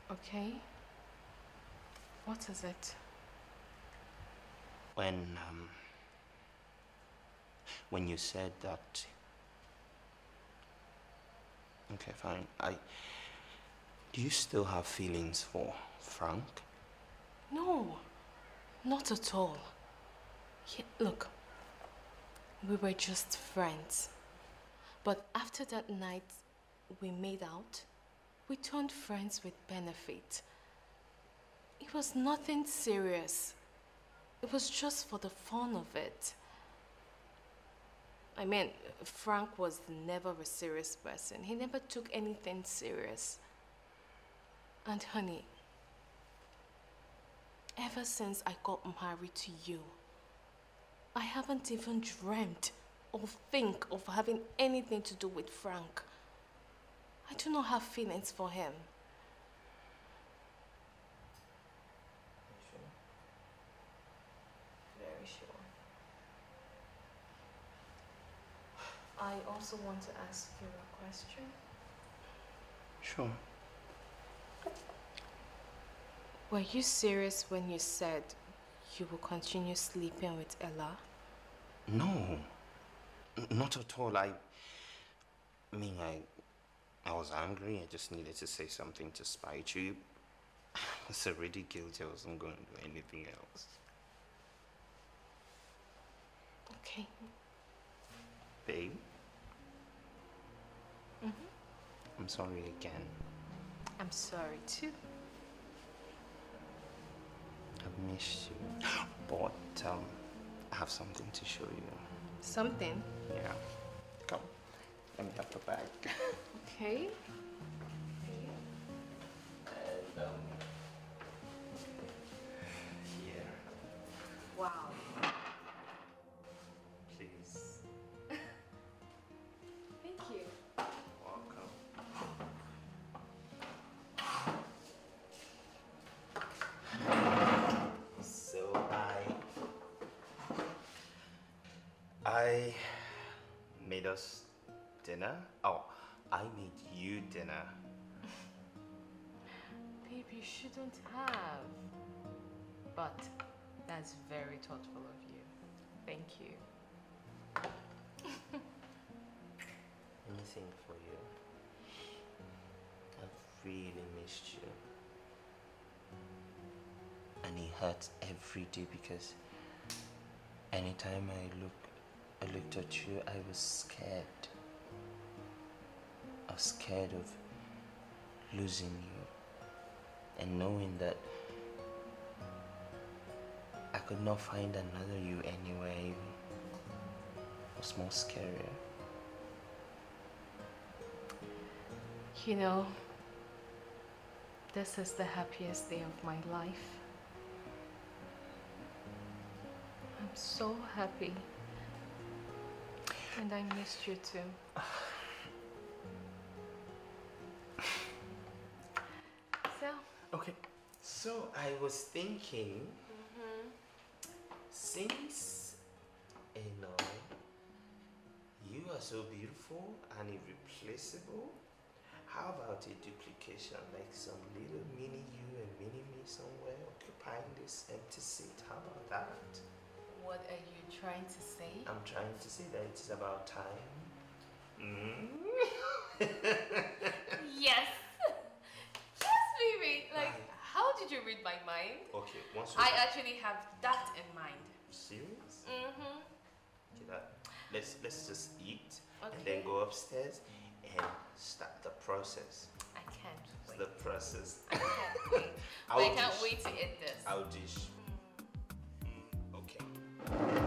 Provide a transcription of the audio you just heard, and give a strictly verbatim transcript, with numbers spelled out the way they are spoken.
Okay. What is it? When, um, when you said that... Okay, fine. I... Do you still have feelings for Frank? No, not at all. He, look, we were just friends. But after that night we made out, we turned friends with benefit. It was nothing serious. It was just for the fun of it. I mean, Frank was never a serious person. He never took anything serious. And honey, ever since I got married to you, I haven't even dreamt or think of having anything to do with Frank. I do not have feelings for him. Sure. Very sure. I also want to ask you a question. Sure. Were you serious when you said you will continue sleeping with Ella? No. N not at all. I... I mean, I... I was angry. I just needed to say something to spite you. I was already guilty. I wasn't going to do anything else. Okay. Babe? Mm-hmm. I'm sorry again. I'm sorry too. I've missed you. But, um, I have something to show you. Something? Yeah. Come. Let me have the bag. Okay. And, um... yeah. Wow. Please. Thank you. Welcome. So I... I made us dinner. Oh, I made you dinner. Babe, you shouldn't have. But that's very thoughtful of you. Thank you. Anything for you. I've really missed you. And it hurts every day because anytime I look I looked at you, I was scared. I was scared of losing you and knowing that I could not find another you anywhere was more scarier. You know, this is the happiest day of my life. I'm so happy. And I missed you too. So? Okay, so I was thinking, Mm-hmm. since, you know, you are so beautiful and irreplaceable, how about a duplication, like some little mini you and mini me somewhere occupying this empty seat? How about that? What are you trying to say? I'm trying to say that it's about time. Mm. Yes! Yes, baby! Like, Right. how did you read my mind? Okay, once I actually have that in mind. serious? Mm-hmm. Okay, that, let's let's just eat Okay. and then go upstairs and start the process. I can't wait. The process. I can't wait. I'll I can't dish. wait to eat this. I'll dish. Mm, okay.